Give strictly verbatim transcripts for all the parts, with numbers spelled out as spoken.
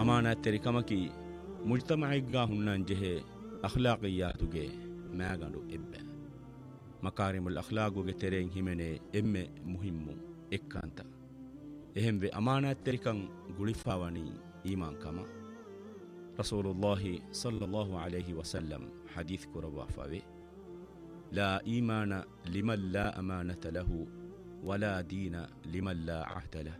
ಅಮಾನತೆರಿಕಮಕಿ ಮುಜ್ತಮಯಿಗ್ಗಾ ಹುಣ್ಣನ್ ಜೆಹೆ ಅಖ್ಲಾಕಿಯಾತುಗೆ ಮ್ಯಾಗಂಡು ಎಬ್ಬೆ ಮಕಾರಿಮುಲ್ ಅಖ್ಲಾಗುಗೆ ತೆರೆಂ ಹಿಮೆನೆ ಎಮ್ಮೆ ಮುಹಿಮ್ಮು ಎಕ್ಕಂತ ಎಹೆಂವೆ ಅಮಾನತೆರಿಕಂ ಗುಳಿಫಾವಣಿ ಈಮಾನ್ ಕಮ ರಸೂಲುಲ್ಲಾಹಿ ಸಲ್ಲಲ್ಲಾಹು ಅಲೈಹಿ ವಸಲ್ಲಂ ಹದೀಸ್ ಕುರವಾಫಾವೆ ಲಾ ಈಮಾನ ಲಿಮನ್ ಲಾ ಅಮಾನತ ಲಹು ವಲಾ ದೀನ ಲಿಮನ್ ಲಾ ಅಹ್ದ ಲಹ್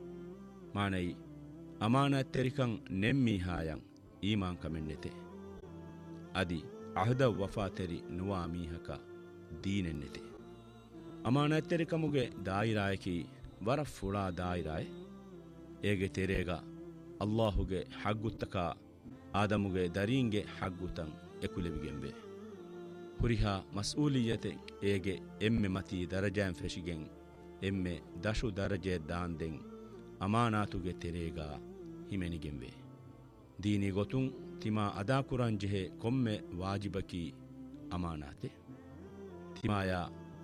ಮಾನೈ ಅಮಾನತೆರಿಕಂ ನೆಮ್ಮೀಹಾಯಂ ಈಮಾನ್ ಕಮೆನ್ನೆತೆ ಅದಿ ಅಹದ ವಫಾತೆರಿ ನುವಾ ಮೀಹಕ ದೀನೆನ್ನೆತೆ ಅಮಾನತೆರಿಕಮುಗೆ ದಾಯಿರಾಯಕಿ ವರ ಫುಳಾ ದಾಯಿರಾಯ್ ಏಗೆ ತೆರೆಗ ಅಲ್ಲಾಹುಗೆ ಹಗ್ಗುತ್ತಕ ಆದಮುಗೆ ದರೀಂಗೆ ಹಗ್ಗುತಂ ಎಕುಲೆವಿಗೆಂಬೆ ಹುರಿಹ ಮಸ್ಊಲಿಯತೆ ಏಗೆ ಎಮ್ಮೆ ಮತಿ ದರಜಾಂ ಫೆಶಿಗೆಂ ಎಮ್ಮೆ ದಶು ದರಜೆ ದಾಂದೆಂ ಅಮಾನಾತುಗೆ ತೆರೆಗ ಹಿಮೆನಿಗೆಂಬೆ ದೀನಿ ಗೊತುಂ ತಿಮಾ ಅದಾ ಕುರಾನ್ ಜೆಹೆ ಕೊಮ್ಮೆ ವಾಜಿಬಕಿ ಅಮಾನಾತೆ ತಿಮಾಯ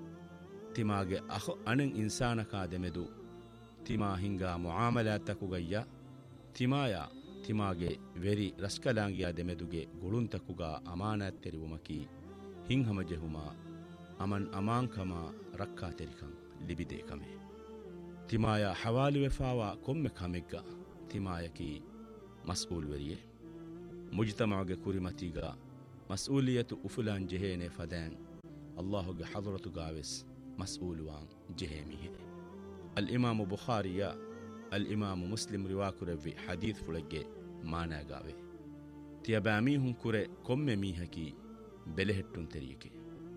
ತಿಮಾಗೆ ಅಹೊ ಅಣಂ ಇನ್ಸಾನಕಾ ದೆಮೆದು ತಿಮಾ ಹಿಂಗಾ ಮುಆಮಲಾತಕುಗಯ್ಯ ತಿಮಾಯ ತಿಮಾಗೆ ವೆರಿ ರಸ್ಕಲಾಂಗಿಯ ದೆಮೆದುಗೆ ಗುಳುಂತಕುಗ ಅಮಾನತ್ ತೆರಿವುಮಕಿ ಹಿಂಹಮ ಜೆಹುಮ ಅಮನ್ ಅಮಾಂಕಮ ರಕ್ಕಾ ತೆರಿಕಂ ಲಿಬಿದೆ ಕಮೆ ತಿಮಾಯ ಹವಾಲು ವೆಫಾವ ಕೊಮ್ಮೆ ಕಮೆಗ್ಗ ತಿಮಾಯಕಿ ಮಸ್ಊಲ್ ವೆರಿಯೆ ಮುಜ್ತಮಾಗೆ ಕುರಿಮತಿಗ ಮಸ್ಊಲಿಯತು ಉಫುಲಾನ್ ಜೆಹೇನೆ ಫದಾನ್ ಅಲ್ಲಾಹುಗೆ ಹದರತುಗಾವೆಸ್ ಮಸ್ಊಲುವಾನ್ ಜೆಹೇಮಿಹೆ ಅಲ್ ಇಮಾಮು ಬುಖಾರಿಯ ಅಲ್ ಇಮಾಮು ಮುಸ್ಲಿಂ ರಿವಾಕುರವಿ ಹದೀಸ್ ಫುಳಗ್ಗೆ ಮಾನಾಗಾವೆ ತಿಯಬಾಮೀಹುಂ ಕುರೆ ಕೊಮ್ಮೆ ಮೀಹಕಿ ಬೆಲೆಹೆಟ್ಟುನ್ ತೆರಿಯಕೆ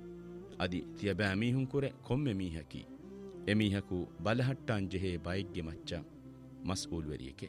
ಅದಿ ತಿಯಬಾಮೀಹುಂ ಕುರೆ ಕೊಮ್ಮೆ ಮೀಹಕಿ ಎಮೀಹಕು ಬಲಹಟ್ಟಾನ್ ಜೆಹೆ ಬೈಗ್ಗೆ ಮಚ್ಚ ಮಸ್ಊಲ್ ವೆರಿಯಕೆ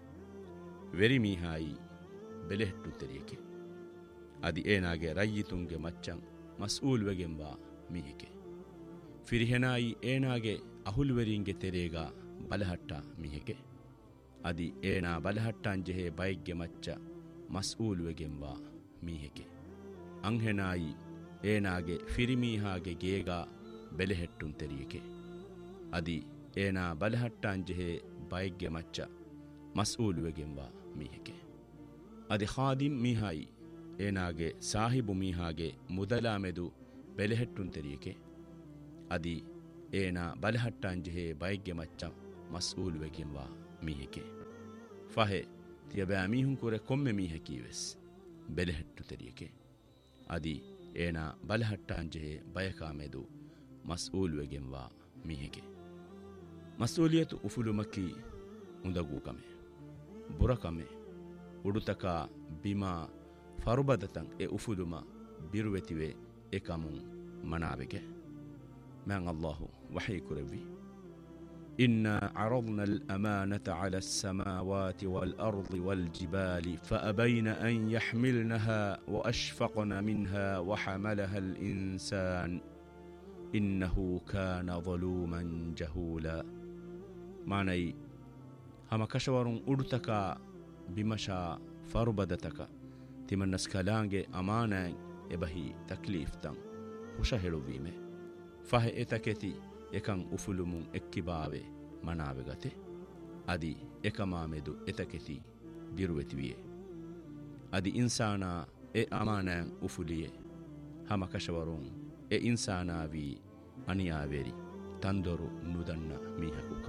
ವೆರಿ ಮೀಹಾಯಿ ಬೆಲೆಹೆಟ್ಟು ತೆರಿಯಕೆ ಅದಿ ಏನಾಗೆ ರಯ್ಯಿತುಂಗೆ ಮಚ್ಚಂ ಮಸ್ಊಲ್ ವೆಗೆಂಬ ಮೀಹಿಕೆ ಫಿರಿಹೆನಾಯಿ ಏನಾಗೆ ಅಹುಲ್ವೆರಿಂಗೆ ತೆರೆಗ ಬಲಹಟ್ಟ ಮೀಹಿಕೆ ಅದಿ ಏನಾ ಬಲಹಟ್ಟಾನ್ ಜೆಹೆ ಬೈಗ್ಗೆ ಮಚ್ಚ ಮಸ್ಊಲ್ ವೆಗೆಂಬ ಮೀಹಿಕೆ ಅಂಹೆನಾಯಿ ಏನಾಗೆ ಫಿರಿಮೀಹಾಗೆ ಗೇಗ ಬೆಲೆಹೆಟ್ಟುನ್ ತೆರಿಯಕೆ ಅದಿ ಏನಾ ಬಲಹಟ್ಟಾನ್ ಜೆಹೆ ಬೈಗ್ಗೆ ಮಚ್ಚ ಮಸ್ಊಲ್ ವೆಗೆಂಬ ಮೀಹಿಕೆ ಅದಿ ಖಾದಿಮ್ ಮೀಹಾಯಿ ಏನಾಗೆ ಸಾಹಿಬು ಮೀಹಾಗೆ ಮುದಲಾಮೆದು ಬೆಲೆಹೆಟ್ಟುನ್ ತೆರಿಯಕೆ ಅದಿ ಏನಾ ಬಲಹಟ್ಟಾನ್ ಜೆಹೆ ಬೈಗ್ಗೆ ಮಚ್ಚ ಮಸ್ಊಲ್ ವೆಗೆಂಬ ಮೀಹಿಕೆ ಫಹೆ ತಿಯಬಾ ಮೀಹುಂ ಕುರೆ ಕೊಮ್ಮೆ ಮೀಹಕೀವೆಸ್ ಬೆಲೆಹೆಟ್ಟು ತೆರಿಯಕೆ ಅದಿ ಏನಾ ಬಲಹಟ್ಟಾನ್ ಜೆಹೆ ಬಯಕಾಮೆದು ಮಸ್ಊಲ್ ವೆಗೆಂಬ ಮೀಹಿಕೆ ಮಸ್ಊಲಿಯತು ಉಫುಲುಮಕ್ಕಿ ಉಂದಗೂ ಕಮೆ ಬುರಕಮೆ ಉಡುತಕ ಬಿಮಾ ಫರುಬದತಂ ಎ ಉಫುಲುಮ ಬಿರುವೆತಿವೆ ಎಕಮುಂ ಮನಾವೆಗೆ ಮ್ಯಾಂ ಅಲ್ಲಾಹು ವಹಿ ಕುರವಿ إنا عرضنا الأمانة على السماوات والأرض والجبال فأبين أن يحملنها وأشفقن منها وحملها الإنسان إنه كان ظلوما جهولا معني هما كشورون أرتكا بمشا فربدتك تمن نسكالانجي أمانا إبهي تكليف تن وشهلو بيمه فهي إتكتي එකං උෆුලුමුන් එක්කිබාවේ මනාවගතේ අදි එකමාමෙදු එතකෙති බිරුවෙතිවියේ අදි ඉන්සානා එ අමානෑන් උෆුලියේ හමකශවරුන් එ ඉන්සානාවී අනියාවේරි තන්දොරු නුදන්න මීහකු